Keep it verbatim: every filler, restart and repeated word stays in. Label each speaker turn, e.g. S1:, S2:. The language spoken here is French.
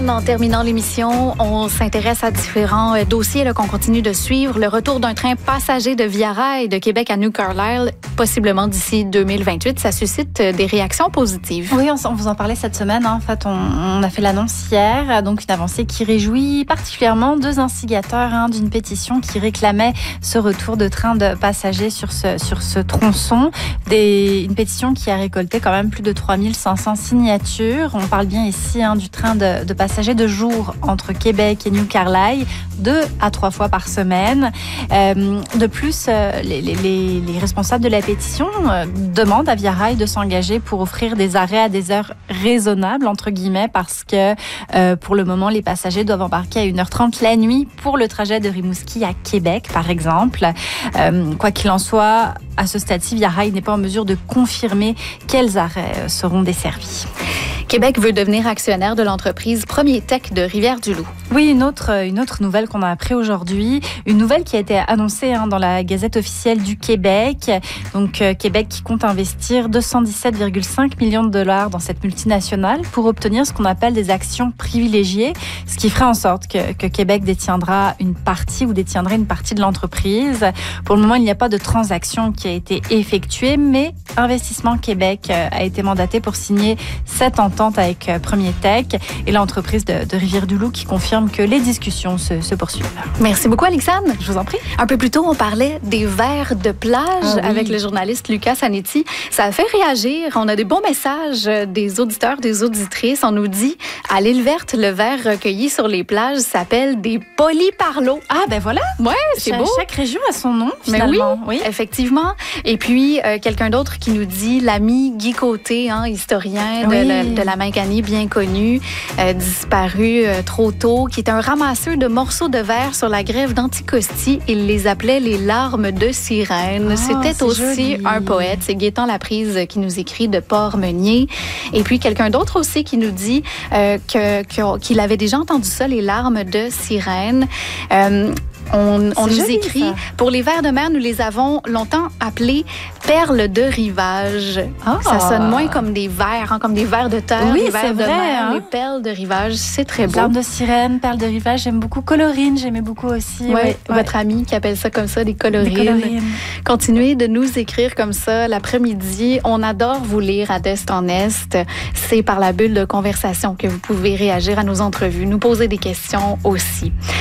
S1: En terminant l'émission, on s'intéresse à différents euh, dossiers là, qu'on continue de suivre. Le retour d'un train passager de Via Rail de Québec à New Carlisle, possiblement d'ici deux mille vingt-huit, ça suscite euh, des réactions positives.
S2: Oui, on, on vous en parlait cette semaine. Hein. En fait, on, on a fait l'annonce hier, donc une avancée qui réjouit particulièrement deux instigateurs hein, d'une pétition qui réclamait ce retour de train de passagers sur ce, sur ce tronçon. Des, une pétition qui a récolté quand même plus de trois mille cinq cents signatures. On parle bien ici hein, du train de, de passagers de jour entre Québec et New Carlisle, deux à trois fois par semaine. Euh, de plus, euh, les, les, les responsables de la pétition euh, demandent à Via Rail de s'engager pour offrir des arrêts à des heures raisonnables, entre guillemets, parce que euh, pour le moment, les passagers doivent embarquer à une heure trente la nuit pour le trajet de Rimouski à Québec, par exemple. Euh, quoi qu'il en soit, à ce stade-ci, Via Rail n'est pas en mesure de confirmer quels arrêts seront desservis.
S1: Québec veut devenir actionnaire de l'entreprise Premier Tech de Rivière-du-Loup.
S2: Oui, une autre, une autre nouvelle qu'on a appris aujourd'hui. Une nouvelle qui a été annoncée hein, dans la Gazette officielle du Québec. Donc, euh, Québec qui compte investir deux cent dix-sept virgule cinq millions de dollars dans cette multinationale pour obtenir ce qu'on appelle des actions privilégiées, ce qui ferait en sorte que, que Québec détiendra une partie ou détiendrait une partie de l'entreprise. Pour le moment, il n'y a pas de transaction qui a été effectuée, mais Investissement Québec euh, a été mandaté pour signer cette entente avec euh, Premier Tech et l'entreprise de, de Rivière-du-Loup qui confirme que les discussions se, se poursuivent.
S1: Merci beaucoup, Alexandre.
S2: Je vous en prie.
S1: Un peu plus tôt, on parlait des vers de plage ah, oui. avec le journaliste Lucas Sanetti. Ça a fait réagir. On a des bons messages des auditeurs, des auditrices. On nous dit, à l'île verte, le vers recueilli sur les plages s'appelle des polyparlos.
S2: Ah, ben voilà.
S1: Ouais, c'est
S2: Cha-
S1: beau.
S2: Chaque région a son nom, finalement.
S1: Mais oui, oui, effectivement. Et puis, euh, quelqu'un d'autre qui nous dit, l'ami Guy Côté, hein, historien
S2: oui.
S1: de, la, de la Mancanie, bien connu, euh, disparu euh, trop tôt, qui est un ramasseur de morceaux de verre sur la grève d'Anticosti. Il les appelait les larmes de sirène.
S2: Oh,
S1: C'était aussi
S2: joli.
S1: un poète. C'est Gaétan Laprise qui nous écrit de Port-Meunier. Et puis, quelqu'un d'autre aussi qui nous dit euh, que, que, qu'il avait déjà entendu ça, les larmes de sirène. Euh, On, on nous
S2: joli,
S1: écrit,
S2: ça.
S1: pour les vers de mer, nous les avons longtemps appelés perles de rivage.
S2: Ah.
S1: Ça sonne moins comme des vers, hein, comme des vers de terre,
S2: Oui,
S1: des vers
S2: c'est
S1: de
S2: vrai,
S1: mer,
S2: hein.
S1: les perles de rivage, c'est très beau.
S2: Larmes de sirène, perles de rivage, j'aime beaucoup. Colorine, j'aimais beaucoup aussi.
S1: Ouais,
S2: ouais,
S1: votre
S2: ouais.
S1: ami qui appelle ça comme ça, des colorines.
S2: Des colorines.
S1: Continuez de nous écrire comme ça l'après-midi. On adore vous lire à d'est en est. C'est par la bulle de conversation que vous pouvez réagir à nos entrevues, nous poser des questions aussi.